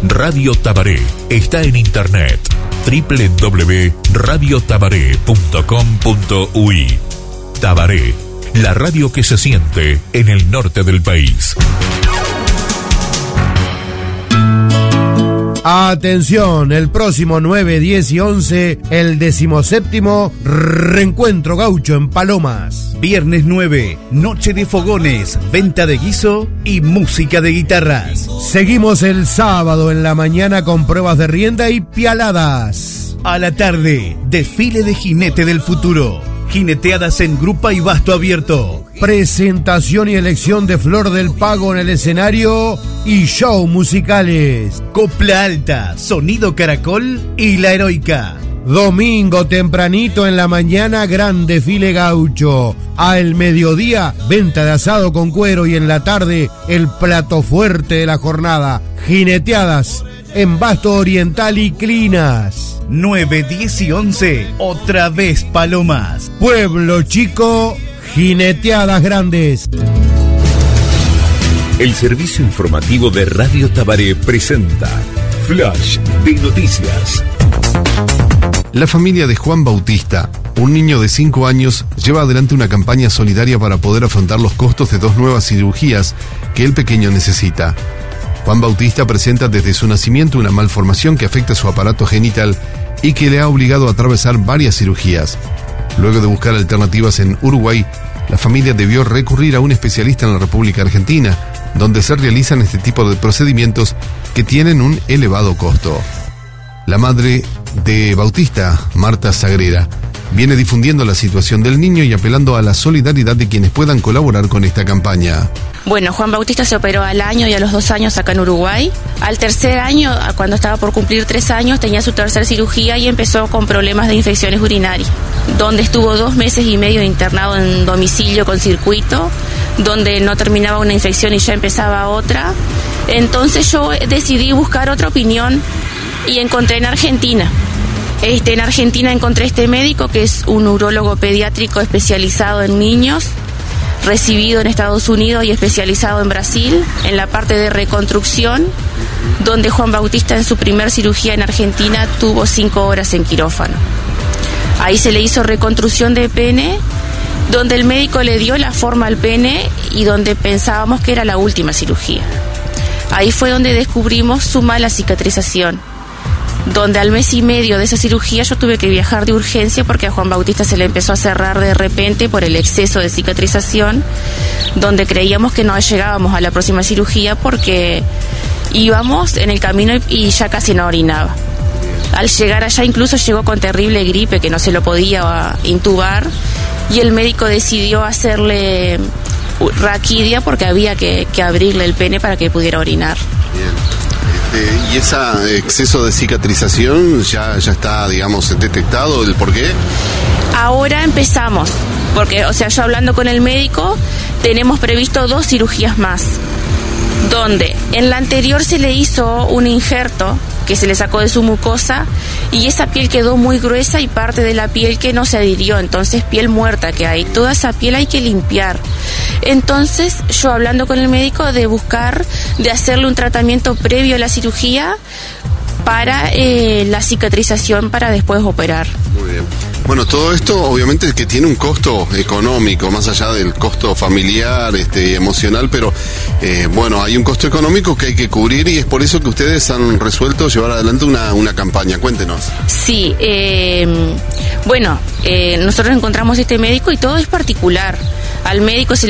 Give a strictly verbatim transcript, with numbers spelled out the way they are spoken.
Radio Tabaré está en internet doble u doble u doble u punto radio tabaré punto com punto u i. Tabaré, la radio que se siente en el norte del país. Atención, el próximo nueve, diez y once, el decimoséptimo Reencuentro Gaucho en Palomas. Viernes nueve, noche de fogones, venta de guiso y música de guitarras. Seguimos el sábado en la mañana con pruebas de rienda y pialadas. A la tarde, desfile de jinete del futuro. Jineteadas en grupa y basto abierto. Presentación y elección de Flor del Pago en el escenario y show musicales. Copla alta, sonido caracol y la heroica. Domingo tempranito en la mañana, gran desfile gaucho. Al mediodía, venta de asado con cuero y en la tarde, el plato fuerte de la jornada. Jineteadas en Basto Oriental y Clinas. nueve, diez y once, otra vez Palomas. Pueblo chico, jineteadas grandes. El servicio informativo de Radio Tabaré presenta Flash de Noticias. La familia de Juan Bautista, un niño de cinco años, lleva adelante una campaña solidaria para poder afrontar los costos de dos nuevas cirugías que el pequeño necesita. Juan Bautista presenta desde su nacimiento una malformación que afecta su aparato genital y que le ha obligado a atravesar varias cirugías. Luego de buscar alternativas en Uruguay, la familia debió recurrir a un especialista en la República Argentina, donde se realizan este tipo de procedimientos que tienen un elevado costo. La madre de Bautista, Marta Sagrera, viene difundiendo la situación del niño y apelando a la solidaridad de quienes puedan colaborar con esta campaña. Bueno, Juan Bautista se operó al año y a los dos años acá en Uruguay. Al tercer año, cuando estaba por cumplir tres años, tenía su tercera cirugía y empezó con problemas de infecciones urinarias, donde estuvo dos meses y medio internado en domicilio con circuito, donde no terminaba una infección y ya empezaba otra. Entonces yo decidí buscar otra opinión y encontré en Argentina. Este, en Argentina encontré este médico que es un urólogo pediátrico especializado en niños, recibido en Estados Unidos y especializado en Brasil, en la parte de reconstrucción, donde Juan Bautista en su primer cirugía en Argentina tuvo cinco horas en quirófano. Ahí se le hizo reconstrucción de pene, donde el médico le dio la forma al pene y donde pensábamos que era la última cirugía. Ahí fue donde descubrimos su mala cicatrización, donde al mes y medio de esa cirugía yo tuve que viajar de urgencia porque a Juan Bautista se le empezó a cerrar de repente por el exceso de cicatrización, donde creíamos que no llegábamos a la próxima cirugía porque íbamos en el camino y ya casi no orinaba. Al llegar allá incluso llegó con terrible gripe que no se lo podía intubar y el médico decidió hacerle raquidia porque había que, que abrirle el pene para que pudiera orinar. Bien. ¿Y ese exceso de cicatrización ya, ya está, digamos, detectado el por qué? Ahora empezamos, porque, o sea, yo hablando con el médico, tenemos previsto dos cirugías más, donde en la anterior se le hizo un injerto que se le sacó de su mucosa y esa piel quedó muy gruesa y parte de la piel que no se adhirió, entonces piel muerta que hay, toda esa piel hay que limpiar. Entonces yo hablando con el médico de buscar, de hacerle un tratamiento previo a la cirugía para eh, la cicatrización para después operar. Muy bien. Bueno, todo esto obviamente que tiene un costo económico, más allá del costo familiar, este, emocional, pero eh, bueno, hay un costo económico que hay que cubrir y es por eso que ustedes han resuelto llevar adelante una, una campaña. Cuéntenos. Sí, eh, bueno, eh, nosotros encontramos este médico y todo es particular. Al médico se